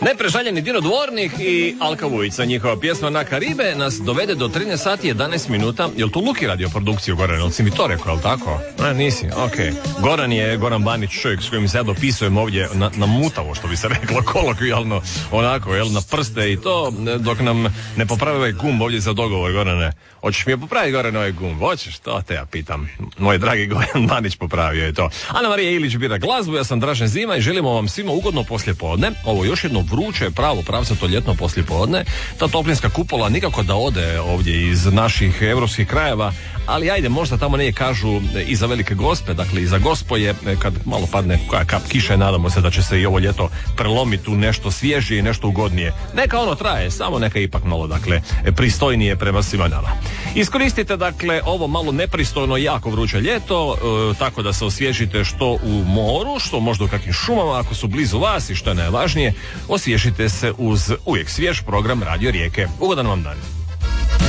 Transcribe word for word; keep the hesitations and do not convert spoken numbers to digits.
Neprežaljeni Dino Dvornik i Alka Vujica, njihova pjesma Na Karibe nas dovede do trinaest sati jedanaest minuta. Jel tu Luki radio produkciju, Goran? Jel si mi to rekao, jel tako? Ne, nisi, okej. Okay. Goran je, Goran Banić, čovjek s kojim se ja dopisujem ovdje na, na mutavo, što bi se reklo kolokvijalno, onako, jel, na prste i to, dok nam ne popravi ovaj gumb ovdje za dogovor, Gorane. Hoćeš mi je popraviti, Goran, ovaj gumb? Hoćeš? To te ja pitam. Moj dragi Goran Banić popravio je to. Ana Marija Ilić bira glazbu, ja sam Dražen Zima i želimo vam svima ugodno poslijepodne. Ovo je još jedno vruće, pravo, pravcato ljetno poslijepodne. Ta toplinska kupola nikako da ode ovdje iz naših europskih krajeva, ali ajde, možda tamo nije kažu i za Velike Gospe, dakle i za Gospoje, kad malo padne koja kap kiše, nadamo se da će se i ovo ljeto prelomiti u nešto svježije i nešto ugodnije. Neka ono traje, samo neka ipak malo, dakle, pristojnije prema svima nama. Iskoristite, dakle, ovo malo nepristojno, jako vruće ljeto, e, tako da se osvježite što u moru, što možda u kakvim šumama, ako su blizu vas i što je najvažnije, osvježite se uz uvijek svjež program Radio Rijeke. Ugodan vam dan.